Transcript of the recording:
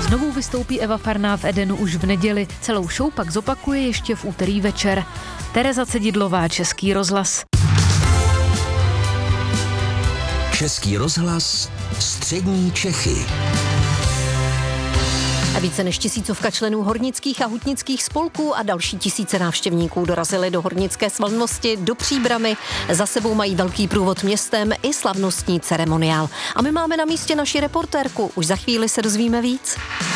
Znovu vystoupí Eva Farná v Edenu už v neděli. Celou show pak zopakuje ještě v úterý večer. Tereza Cedidlová, Český rozhlas. Český rozhlas, střední Čechy. A více než 1000 členů hornických a hutnických spolků a další tisíce návštěvníků dorazili do hornické slavnosti do Příbrami. Za sebou mají velký průvod městem i slavnostní ceremoniál. A my máme na místě naši reportérku. Už za chvíli se dozvíme víc.